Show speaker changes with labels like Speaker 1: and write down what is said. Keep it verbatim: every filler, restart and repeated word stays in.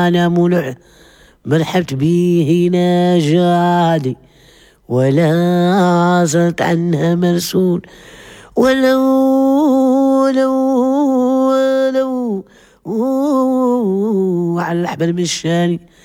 Speaker 1: أنا ملع ما لحقت بيه ناجادي ولا زلت عنها مرسول ولو ولو ولو على الأحبال مشاني